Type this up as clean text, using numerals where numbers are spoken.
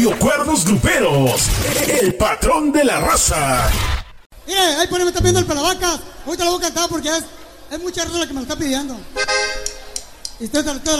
Cuernos Gruperos, el patrón de la raza. Mire, ahí por ahí me está pidiendo el Pelavacas. Ahorita lo voy a cantar porque es mucha raza la que me lo está pidiendo. Y usted